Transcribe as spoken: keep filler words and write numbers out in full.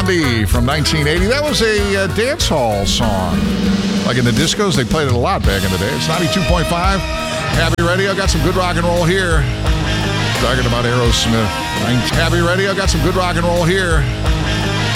Gandhi from nineteen eighty. That was a uh, dance hall song. Like in the discos, they played it a lot back in the day. It's ninety-two point five. Happy Radio. Got some good rock and roll here. Talking about Aerosmith. Happy Radio. Got some good rock and roll here.